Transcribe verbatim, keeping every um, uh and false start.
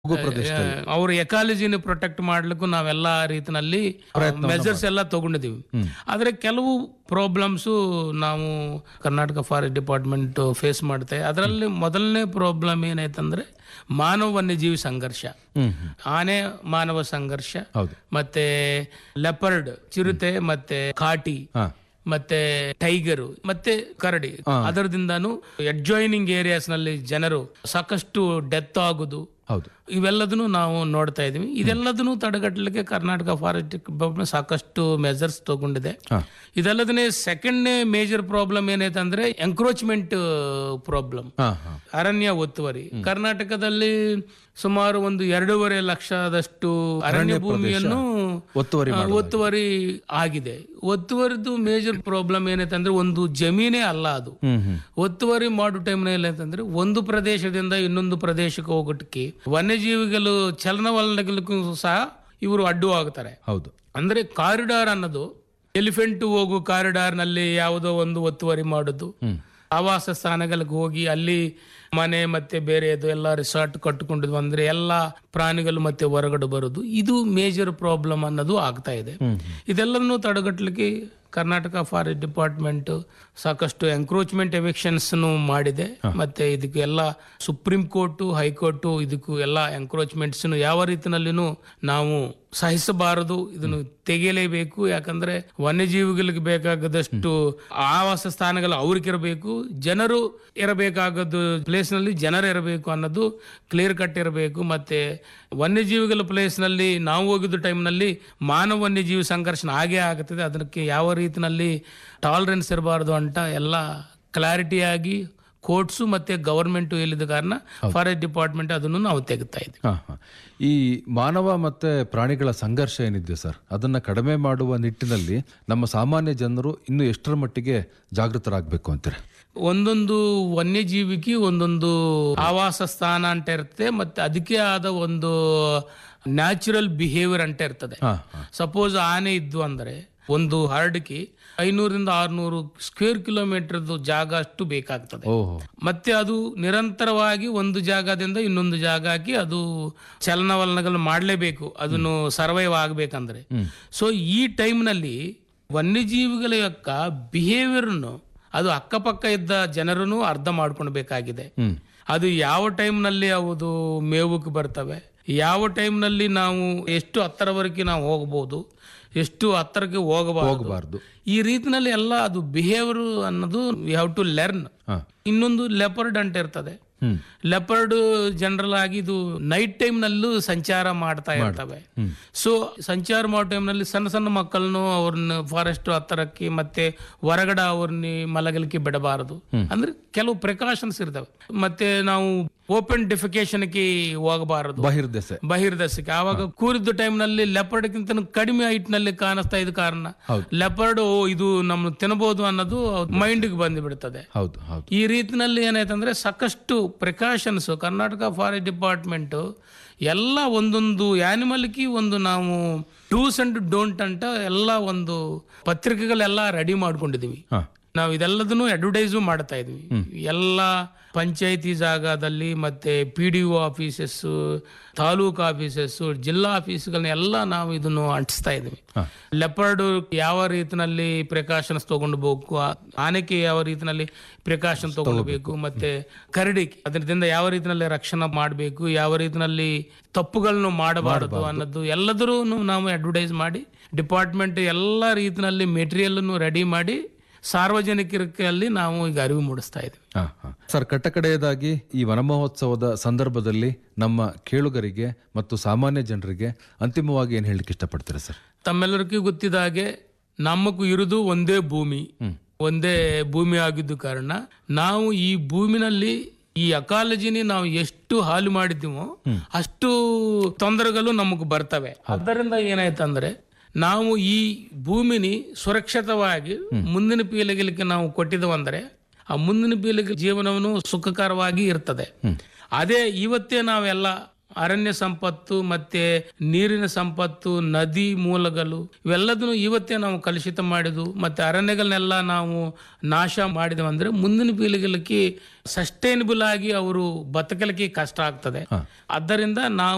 ಅವ್ರ ಎಕಾಲಜಿನ ಪ್ರೊಟೆಕ್ಟ್ ಮಾಡ್ಲಿಕ್ಕೂ ನಾವೆಲ್ಲ ರೀತಿನಲ್ಲಿ ಮೆಜರ್ಸ್ ಎಲ್ಲ ತಗೊಂಡಿದೀವಿ. ಆದ್ರೆ ಕೆಲವು ಪ್ರಾಬ್ಲಮ್ಸ್ ನಾವು ಕರ್ನಾಟಕ ಫಾರೆಸ್ಟ್ ಡಿಪಾರ್ಟ್ಮೆಂಟ್ ಫೇಸ್ ಮಾಡುತ್ತೆ. ಅದರಲ್ಲಿ ಮೊದಲನೇ ಪ್ರಾಬ್ಲಮ್ ಏನೈತಂದ್ರೆ ಮಾನವ ವನ್ಯಜೀವಿ ಸಂಘರ್ಷ, ಆನೆ ಮಾನವ ಸಂಘರ್ಷ, ಮತ್ತೆ ಲೆಪರ್ಡ್ ಚಿರತೆ, ಮತ್ತೆ ಕಾಟಿ, ಮತ್ತೆ ಟೈಗರು, ಮತ್ತೆ ಕರಡಿ. ಅದರದಿಂದಾನು ಅಡ್ಜಾಯ್ನಿಂಗ್ ಏರಿಯಾಸ್ ನಲ್ಲಿ ಜನರು ಸಾಕಷ್ಟು ಡೆತ್ ಆಗುದು, ಇವೆಲ್ಲದನ್ನು ನಾವು ನೋಡ್ತಾ ಇದೀವಿ. ಇದೆಲ್ಲದನ್ನು ತಡೆಗಟ್ಟಲಿಕ್ಕೆ ಕರ್ನಾಟಕ ಫಾರೆಸ್ಟ್ ಡಿಪಾರ್ಟ್ಮೆಂಟ್ ಸಾಕಷ್ಟು ಮೆಜರ್ಸ್ ತಗೊಂಡಿದೆ. ಇದಲ್ಲದೇ ಸೆಕೆಂಡ್ನೇ ಮೇಜರ್ ಪ್ರಾಬ್ಲಮ್ ಏನೈತೆ ಅಂದ್ರೆ ಎಂಕ್ರೋಚ್ಮೆಂಟ್ ಪ್ರಾಬ್ಲಮ್, ಅರಣ್ಯ ಒತ್ತುವರಿ. ಕರ್ನಾಟಕದಲ್ಲಿ ಸುಮಾರು ಒಂದು ಎರಡೂವರೆ ಲಕ್ಷದಷ್ಟು ಅರಣ್ಯ ಭೂಮಿಯನ್ನು ಒತ್ತುವರಿ ಆಗಿದೆ. ಒತ್ತುವರಿದು ಮೇಜರ್ ಪ್ರಾಬ್ಲಮ್ ಏನೈತೆ ಅಂದ್ರೆ ಒಂದು ಜಮೀನೇ ಅಲ್ಲ ಅದು. ಒತ್ತುವರಿ ಮಾಡೋ ಟೈಮ್ನಲ್ಲಿ ಏನಂತಂದ್ರೆ ಒಂದು ಪ್ರದೇಶದಿಂದ ಇನ್ನೊಂದು ಪ್ರದೇಶಕ್ಕೆ ಹೋಗೋಟಕ್ಕೆ ವನ್ಯಜೀವಿಗಳು ಚಲನವಲನಗಳಿಗೂ ಸಹ ಇವರು ಅಡ್ಡು ಆಗ್ತಾರೆ. ಹೌದು, ಅಂದ್ರೆ ಕಾರಿಡಾರ್ ಅನ್ನೋದು ಎಲಿಫೆಂಟ್ ಹೋಗು ಕಾರಿಡಾರ್ ನಲ್ಲಿ ಯಾವುದೋ ಒಂದು ಒತ್ತುವರಿ ಮಾಡುದು, ಆವಾಸ ಸ್ಥಾನಗಳಿಗೆ ಹೋಗಿ ಅಲ್ಲಿ ಮನೆ ಮತ್ತೆ ಬೇರೆದು ಎಲ್ಲ ರಿಸಾರ್ಟ್ ಕಟ್ಟಿಕೊಂಡಿದ್ವು ಅಂದ್ರೆ ಎಲ್ಲ ಪ್ರಾಣಿಗಳು ಮತ್ತೆ ಹೊರಗಡೆ ಬರುದು, ಇದು ಮೇಜರ್ ಪ್ರಾಬ್ಲಮ್ ಅನ್ನೋದು ಆಗ್ತಾ ಇದೆ. ಇದೆಲ್ಲನೂ ತಡೆಗಟ್ಟಲಿಕ್ಕೆ ಕರ್ನಾಟಕ ಫಾರೆಸ್ಟ್ ಡಿಪಾರ್ಟ್ಮೆಂಟ್ ಸಾಕಷ್ಟು ಎಂಕ್ರೋಚ್ಮೆಂಟ್ ಎವಿಕ್ಷನ್ಸ್ ಮಾಡಿದೆ. ಮತ್ತೆ ಇದಕ್ಕೆ ಎಲ್ಲ ಸುಪ್ರೀಂ ಕೋರ್ಟ್, ಹೈಕೋರ್ಟ್ ಇದಕ್ಕೂ ಎಲ್ಲ ಎಂಕ್ರೋಚ್ಮೆಂಟ್ಸ್ ಯಾವ ರೀತಿನಲ್ಲಿನೂ ನಾವು ಸಹಿಸಬಾರದು, ಇದನ್ನು ತೆಗೆಯಲೇಬೇಕು. ಯಾಕಂದ್ರೆ ವನ್ಯಜೀವಿಗಳಿಗೆ ಬೇಕಾಗದಷ್ಟು ಆವಾಸ ಸ್ಥಾನಗಳು ಅವ್ರಿಗಿರಬೇಕು, ಜನರು ಇರಬೇಕಾಗದ್ದು ಪ್ಲೇಸ್ ನಲ್ಲಿ ಜನರು ಇರಬೇಕು ಅನ್ನೋದು ಕ್ಲಿಯರ್ ಕಟ್ ಇರಬೇಕು. ಮತ್ತೆ ವನ್ಯಜೀವಿಗಳ ಪ್ಲೇಸ್ ನಲ್ಲಿ ನಾವು ಹೋಗಿದ್ದ ಟೈಮ್ ನಲ್ಲಿ ಮಾನವ ವನ್ಯಜೀವಿ ಸಂಘರ್ಷಣ ಆಗೇ ಆಗುತ್ತದೆ. ಅದಕ್ಕೆ ಯಾವ ರೀತಿನಲ್ಲಿ ಟಾಲರೆನ್ಸ್ ಇರಬಾರದು ಅಂತ ಎಲ್ಲ ಕ್ಲಾರಿಟಿಯಾಗಿ ಕೋರ್ಟ್ಸು ಮತ್ತೆ ಗವರ್ಮೆಂಟ್ ಹೇಳಿದ ಕಾರಣ ಫಾರೆಸ್ಟ್ ಡಿಪಾರ್ಟ್ಮೆಂಟ್ ಅದನ್ನು ನಾವು ತೆಗಿತಾ ಇದ್ದೀವಿ. ಈ ಮಾನವ ಮತ್ತೆ ಪ್ರಾಣಿಗಳ ಸಂಘರ್ಷ ಏನಿದೆ ಸರ್, ಅದನ್ನ ಕಡಿಮೆ ಮಾಡುವ ನಿಟ್ಟಿನಲ್ಲಿ ನಮ್ಮ ಸಾಮಾನ್ಯ ಜನರು ಇನ್ನು ಎಷ್ಟರ ಮಟ್ಟಿಗೆ ಜಾಗೃತರಾಗಬೇಕು ಅಂತಾರೆ? ಒಂದೊಂದು ವನ್ಯಜೀವಿಗೆ ಒಂದೊಂದು ಆವಾಸ ಸ್ಥಾನ ಅಂತ ಇರುತ್ತೆ, ಮತ್ತೆ ಅದಕ್ಕೆ ಆದ ಒಂದು ನ್ಯಾಚುರಲ್ ಬಿಹೇವಿಯರ್ ಅಂತ ಇರ್ತದೆ. ಸಪೋಸ್ ಆನೆ ಇದ್ದು ಅಂದ್ರೆ ಒಂದು ಹರಡಿಕೆ ಐನೂರಿಂದ ಆರ್ನೂರು ಸ್ಕ್ವೇರ್ ಕಿಲೋಮೀಟರ್ ಜಾಗ ಅಷ್ಟು ಬೇಕಾಗ್ತದೆ. ಮತ್ತೆ ಅದು ನಿರಂತರವಾಗಿ ಒಂದು ಜಾಗದಿಂದ ಇನ್ನೊಂದು ಜಾಗಕ್ಕೆ ಅದು ಚಲನವಲನಗಳು ಮಾಡಲೇಬೇಕು, ಅದನ್ನು ಸರ್ವೈವ್ ಆಗ್ಬೇಕಂದ್ರೆ. ಸೊ ಈ ಟೈಮ್ ನಲ್ಲಿ ವನ್ಯಜೀವಿಗಳ యొక్క ಬಿಹೇವಿಯರ್ನು ಅದು ಅಕ್ಕಪಕ್ಕ ಇದ್ದ ಜನರನ್ನು ಅರ್ಥ ಮಾಡ್ಕೊಳ್ಬೇಕಾಗಿದೆ. ಅದು ಯಾವ ಟೈಮ್ ನಲ್ಲಿ ಅವು ಮೇವುಕ್ಕೆ ಬರ್ತವೆ, ಯಾವ ಟೈಮ್ ನಲ್ಲಿ ನಾವು ಎಷ್ಟು ಹತ್ತರವರೆಗೆ ನಾವು ಹೋಗಬಹುದು, ಎಷ್ಟು ಹತ್ತರಕ್ಕೆ ಹೋಗಬಾರದು, ಈ ರೀತಿನಲ್ಲಿ ಎಲ್ಲ ಅದು ಬಿಹೇವಿಯರ್ ಅನ್ನೋದು ವಿ ಹ್ಯಾವ್ ಟು ಲರ್ನ್. ಇನ್ನೊಂದು ಲೆಪರ್ಡ್ ಅಂತ ಇರ್ತದೆ. ಲೆಪರ್ಡ್ ಜನರಲ್ ಆಗಿ ಇದು ನೈಟ್ ಟೈಮ್ ನಲ್ಲೂ ಸಂಚಾರ ಮಾಡ್ತಾ ಇರ್ತವೆ. ಸೊ ಸಂಚಾರ ಮಾಡೋ ಟೈಮ್ ನಲ್ಲಿ ಸಣ್ಣ ಸಣ್ಣ ಮಕ್ಕಳನ್ನು ಅವ್ರನ್ನ ಫಾರೆಸ್ಟ್ ಹತ್ತರಕ್ಕೆ ಮತ್ತೆ ಹೊರಗಡೆ ಅವ್ರನ್ನ ಮಲಗಲಿಕ್ಕೆ ಬಿಡಬಾರದು. ಅಂದ್ರೆ ಕೆಲವು ಪ್ರಿಕಾಷನ್ಸ್ ಇರ್ತವೆ. ಮತ್ತೆ ನಾವು ಓಪನ್ ಡಿಫಿಕೇಶನ್ಗೆ ಹೋಗಬಾರದು, ಬಹಿರ್ದೆಸೆ ಬಹಿರ್ದೆಸಕ್ಕೆ. ಆವಾಗ ಕೂರಿದ್ದ ಟೈಮ್ ನಲ್ಲಿ ಲೆಪರ್ಡ್ ಗಿಂತ ಕಡಿಮೆ ಹೈಟ್ ನಲ್ಲಿ ಕಾಣಿಸ್ತಾ ಇದ್ದ ಕಾರಣ ಲೆಪರ್ಡ್ ಇದು ನಮ್ಮ ತಿನ್ನಬಹುದು ಅನ್ನೋದು ಮೈಂಡ್ ಗೆ ಬಂದು ಬಿಡ್ತದೆ. ಈ ರೀತಿನಲ್ಲಿ ಏನಾಯ್ತಂದ್ರೆ ಸಾಕಷ್ಟು ಪ್ರಿಕಾಷನ್ಸ್ ಕರ್ನಾಟಕ ಫಾರೆಸ್ಟ್ ಡಿಪಾರ್ಟ್ಮೆಂಟ್ ಎಲ್ಲ ಒಂದೊಂದು ಆನಿಮಲ್ಗೆ ಒಂದು ನಾವು ಡೂಸ್ ಅಂಡ್ ಡೋಂಟ್ ಅಂತ ಎಲ್ಲ ಒಂದು ಪತ್ರಿಕೆಗಳೆಲ್ಲ ರೆಡಿ ಮಾಡ್ಕೊಂಡಿದೀವಿ. ನಾವು ಇದೆಲ್ಲದನ್ನು ಅಡ್ವರ್ಟೈಸ್ ಮಾಡ್ತಾ ಇದೀವಿ ಎಲ್ಲ ಪಂಚಾಯತಿ ಜಾಗದಲ್ಲಿ, ಮತ್ತೆ P D O offices, taluk offices, ಜಿಲ್ಲಾ ಆಫೀಸ್ಗಳನ್ನ ಎಲ್ಲ ನಾವು ಇದನ್ನು ಅಂಟಿಸ್ತಾ ಇದೀವಿ. ಲೆಪರ್ಡ್ ಯಾವ ರೀತಿನಲ್ಲಿ ಪ್ರಿಕಾಷನ್ಸ್ ತಗೊಂಡ್ಬೇಕು, ಆನೆಗೆ ಯಾವ ರೀತಿನಲ್ಲಿ ಪ್ರಿಕಾಷನ್ ತಗೊಳ್ಬೇಕು, ಮತ್ತೆ ಕರಡಿ ಅದರಿಂದ ಯಾವ ರೀತಿನಲ್ಲಿ ರಕ್ಷಣೆ ಮಾಡಬೇಕು, ಯಾವ ರೀತಿನಲ್ಲಿ ತಪ್ಪುಗಳನ್ನು ಮಾಡಬಾರದು ಅನ್ನೋದು ಎಲ್ಲದರೂ ನಾವು ಅಡ್ವರ್ಟೈಸ್ ಮಾಡಿ ಡಿಪಾರ್ಟ್ಮೆಂಟ್ ಎಲ್ಲ ರೀತಿನಲ್ಲಿ ಮೆಟೀರಿಯಲ್ ರೆಡಿ ಮಾಡಿ ಸಾರ್ವಜನಿಕರಲ್ಲಿ ನಾವು ಈಗ ಅರಿವು ಮೂಡಿಸ್ತಾ ಇದ್ದೀವಿ. ಸರ್, ಕಟ್ಟಕಡೆಯದಾಗಿ ಈ ವನ ಮಹೋತ್ಸವದ ಸಂದರ್ಭದಲ್ಲಿ ನಮ್ಮ ಕೇಳುಗರಿಗೆ ಮತ್ತು ಸಾಮಾನ್ಯ ಜನರಿಗೆ ಅಂತಿಮವಾಗಿ ಏನ್ ಹೇಳಲಿಕ್ಕೆ ಇಷ್ಟಪಡ್ತೀರಾ ಸರ್? ತಮ್ಮೆಲ್ಲರಿಗೂ ಗೊತ್ತಿದ ಹಾಗೆ ನಮಗೂ ಇರುವುದು ಒಂದೇ ಭೂಮಿ, ಒಂದೇ ಭೂಮಿ ಆಗಿದ್ದು ಕಾರಣ ನಾವು ಈ ಭೂಮಿನಲ್ಲಿ ಈ ಅಕಾಲಜಿನಿ ನಾವು ಎಷ್ಟು ಹಾಳು ಮಾಡಿದ್ದೀವೋ ಅಷ್ಟು ತೊಂದರೆಗಳು ನಮಗ್ ಬರ್ತವೆ. ಅದರಿಂದ ಏನಾಯ್ತಂದ್ರೆ ನಾವು ಈ ಭೂಮಿನಿ ಸುರಕ್ಷಿತವಾಗಿ ಮುಂದಿನ ಪೀಳಿಗೆಗೆ ನಾವು ಕೊಟ್ಟಿದ್ದೇವಂದ್ರೆ ಆ ಮುಂದಿನ ಪೀಳಿಗೆ ಜೀವನವನ್ನು ಸುಖಕರವಾಗಿ ಇರ್ತದೆ. ಅದೇ ಇವತ್ತೇ ನಾವೆಲ್ಲ ಅರಣ್ಯ ಸಂಪತ್ತು ಮತ್ತೆ ನೀರಿನ ಸಂಪತ್ತು, ನದಿ ಮೂಲಗಳು ಇವೆಲ್ಲದನ್ನು ಇವತ್ತೇ ನಾವು ಕಲುಷಿತ ಮಾಡಿದ್ವು ಮತ್ತೆ ಅರಣ್ಯಗಳನ್ನೆಲ್ಲ ನಾವು ನಾಶ ಮಾಡಿದ್ವು ಅಂದ್ರೆ ಮುಂದಿನ ಪೀಳಿಗೆಗೆ ಸಸ್ಟೈನಬಲ್ ಆಗಿ ಅವರು ಬದುಕಲಿಕ್ಕೆ ಕಷ್ಟ ಆಗ್ತದೆ. ಆದ್ದರಿಂದ ನಾವು